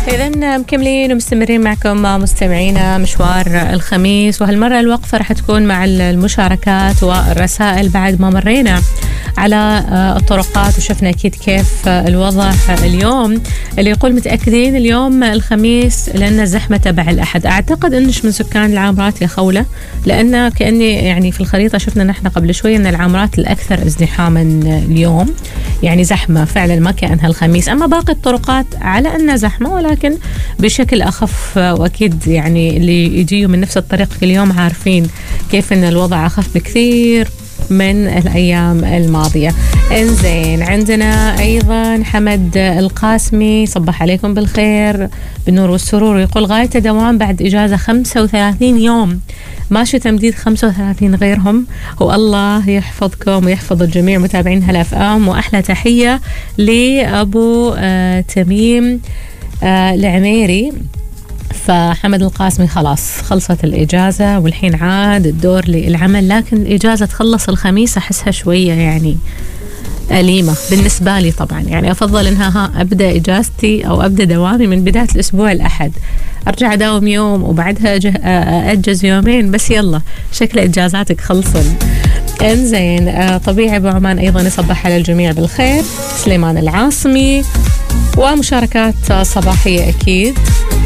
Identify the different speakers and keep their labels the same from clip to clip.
Speaker 1: إذن مكملين ومستمرين معكم مستمعينا مشوار الخميس، وهالمرة الوقفة رح تكون مع المشاركات والرسائل بعد ما مرينا على الطرقات وشفنا أكيد كيف الوضع اليوم. اللي يقول متأكدين اليوم الخميس لأن زحمة تبع الأحد. أعتقد أنش من سكان العامرات يا خولة، لأن كأني يعني في الخريطة شفنا نحن قبل شوي أن العامرات الأكثر ازدحاما اليوم، يعني زحمة فعلا ما كأنها الخميس. أما باقي الطرقات على أنها زحمة ولكن بشكل أخف، وأكيد يعني اللي يجيوا من نفس الطريق كل يوم عارفين كيف أن الوضع أخف بكثير من الأيام الماضية. إنزين عندنا أيضا حمد القاسمي، صبح عليكم بالخير بالنور والسرور، يقول غاية دوام بعد إجازة 35 يوم، ماشي تمديد 35 غيرهم، والله يحفظكم ويحفظ الجميع متابعين هلا FM. وأحلى تحية لأبو تميم العميري. فحمد القاسمي خلاص خلصت الإجازة والحين عاد الدور للعمل، لكن الإجازة تخلص الخميس أحسها شوية يعني أليمة بالنسبة لي طبعا. يعني أفضل إنها أبدأ إجازتي أو أبدأ دوامي من بداية الأسبوع الأحد، أرجع أداوم يوم وبعدها أجز يومين، بس يلا شكل إجازاتك خلصن. إنزين طبيعي أبو عمان أيضا يصبح على الجميع بالخير. سليمان العاصمي ومشاركات صباحية أكيد.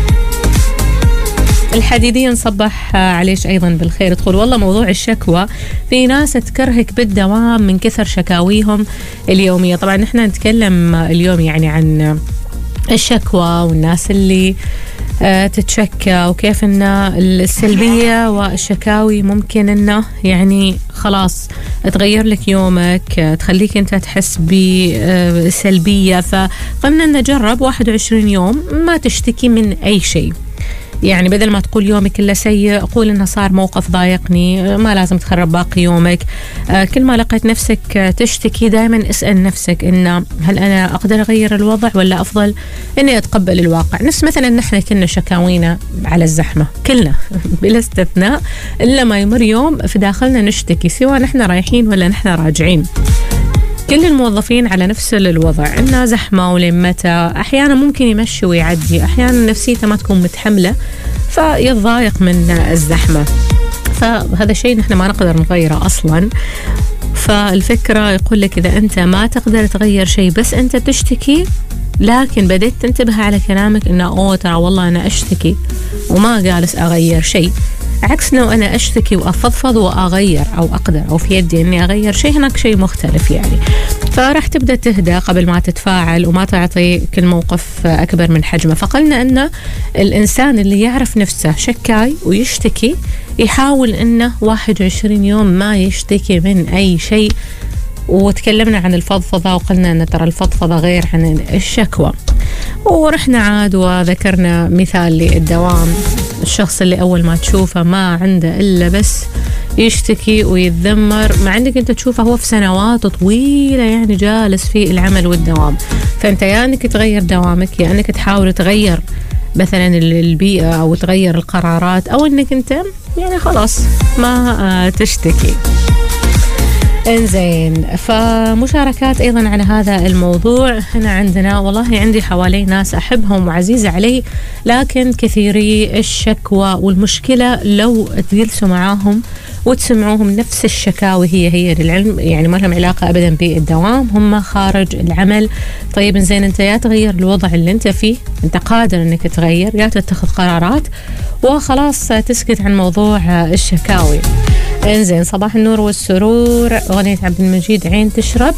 Speaker 1: الحديدية نصبح عليش أيضا بالخير، تقول والله موضوع الشكوى في ناس تكرهك بالدوام من كثر شكاويهم اليومية. طبعا نحن نتكلم اليوم يعني عن الشكوى والناس اللي تتشكى، وكيف أن السلبية والشكاوي ممكن أنه يعني خلاص تغير لك يومك، تخليك أنت تحس بسلبية. فقلنا نجرب 21 يوم ما تشتكي من أي شيء، يعني بدل ما تقول يومك كله سيء قول إنه صار موقف ضايقني، ما لازم تخرب باقي يومك. كل ما لقيت نفسك تشتكي دائما اسأل نفسك إنه هل أنا أقدر أغير الوضع ولا أفضل إني أتقبل الواقع. نفس مثلا نحن كنا شكاوينا على الزحمة كلنا بلا استثناء، إلا ما يمر يوم في داخلنا نشتكي، سواء نحن رايحين ولا نحن راجعين. كل الموظفين على نفس الوضع، إنه زحمة ولمتى، أحيانا ممكن يمشي ويعدي، أحيانا نفسيته ما تكون متحملة فيتضايق من الزحمة. فهذا شيء نحن ما نقدر نغيره أصلا. فالفكرة يقول لك إذا أنت ما تقدر تغير شيء بس أنت تشتكي، لكن بديت تنتبه على كلامك إنه ترى والله أنا أشتكي وما جالس أغير شيء، عكس لو أنا أشتكي وأفضفض وأغير أو أقدر أو في يدي إني أغير شيء، هناك شيء مختلف يعني. فراح تبدأ تهدى قبل ما تتفاعل وما تعطي كل موقف أكبر من حجمه. فقلنا أن الإنسان اللي يعرف نفسه شكاي ويشتكي يحاول أنه 21 يوم ما يشتكي من أي شيء. وتكلمنا عن الفضفضة وقلنا أن ترى الفضفضة غير عن الشكوى، ورحنا عاد وذكرنا مثال للدوام، الشخص اللي أول ما تشوفه ما عنده إلا بس يشتكي ويتذمر، مع أنك أنت تشوفه هو في سنوات طويلة يعني جالس في العمل والدوام. فأنت يا أنك تغير دوامك، يا أنك تحاول تغير مثلا البيئة أو تغير القرارات، أو أنك أنت يعني خلاص ما تشتكي. إنزين فمشاركات أيضا على هذا الموضوع. هنا عندنا والله عندي حوالي ناس أحبهم وعزيزة علي، لكن كثيري الشكوى والمشكلة لو تجلسوا معاهم وتسمعوهم نفس الشكاوي هي للعلم يعني ما لهم علاقة أبدا بالدوام، هم خارج العمل. طيب إنزين أنت يا تغير الوضع اللي أنت فيه، أنت قادر أنك تغير، يا تتخذ قرارات وخلاص تسكت عن موضوع الشكاوي. إنزين صباح النور والسرور، أغنية عبد المجيد عين تشرب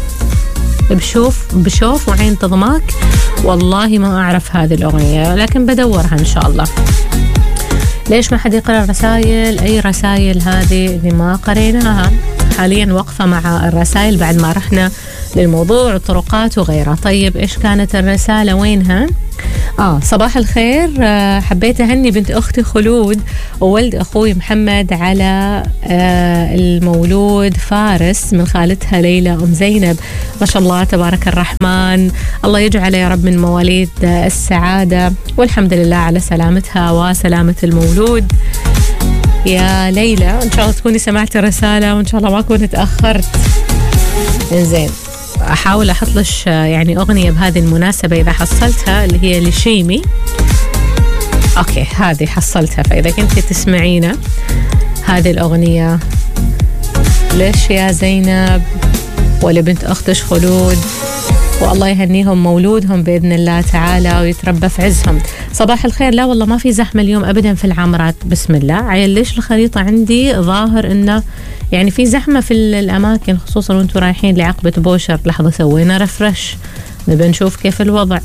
Speaker 1: بشوف وعين تضماك. والله ما أعرف هذه الأغنية لكن بدورها إن شاء الله. ليش ما حد يقرأ رسائل؟ أي رسائل هذه اللي ما قريناها؟ حاليا وقفة مع الرسائل بعد ما رحنا للموضوع الطرقات وغيرها. طيب إيش كانت الرسالة وينها؟ صباح الخير، حبيت أهني بنت أختي خلود وولد أخوي محمد على المولود فارس من خالتها ليلى أم زينب، ما شاء الله تبارك الرحمن، الله يجعل يا رب من مواليد السعادة، والحمد لله على سلامتها وسلامة المولود. يا ليلى إن شاء الله تكوني سمعتي الرسالة وإن شاء الله ما كنت تأخرت. إنزين أحاول أحطلش يعني أغنية بهذه المناسبة إذا حصلتها، اللي هي لشيمي. أوكي هذه حصلتها، فإذا كنت تسمعينا هذه الأغنية، ليش يا زينب ولبنت أختش خلود، والله يهنيهم مولودهم بإذن الله تعالى ويتربى في عزهم. صباح الخير. لا والله ما في زحمة اليوم أبدا في العمرات، بسم الله. عيل ليش الخريطة عندي ظاهر إنه يعني في زحمة في الأماكن، خصوصا وانتم رايحين لعقبة بوشر. لحظة سوينا رفرش نبي نشوف كيف الوضع.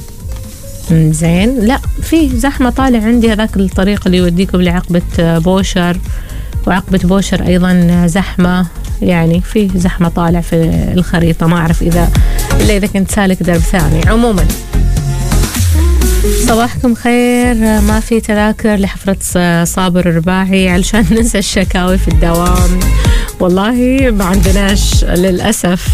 Speaker 1: زين، لا في زحمة طالع عندي هذاك الطريق اللي يوديكم لعقبة بوشر، وعقبة بوشر أيضا زحمة، يعني في زحمة طالع في الخريطة. ما أعرف إلا إذا كنت سالك درب ثاني. عموما صباحكم خير. ما في تذاكر لحفرة صابر الرباعي علشان ننسى الشكاوي في الدوام. والله ما عندناش للأسف.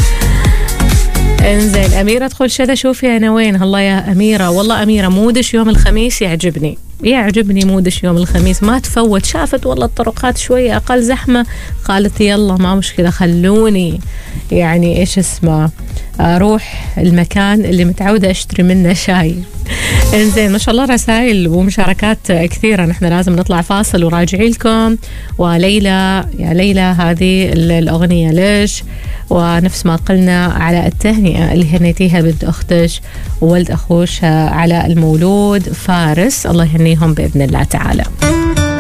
Speaker 1: انزين أميرة ادخل شذا شوفي أنا وين. الله يا أميرة، والله أميرة مودش يوم الخميس يعجبني مودش يوم الخميس، ما تفوت. شافت والله الطرقات شوية أقل زحمة، قالت يلا ما مشكلة خلوني يعني إيش اسمه أروح المكان اللي متعودة أشتري منه شاي. انزين ما شاء الله رسائل ومشاركات كثيرة. نحن لازم نطلع فاصل وراجعي لكم. وليلى يا ليلى هذه الأغنية ليش، ونفس ما قلنا على التهنئة اللي هنيتيها بنت أختش وولد أخوش على المولود فارس، الله يهنيهم بإذن الله تعالى.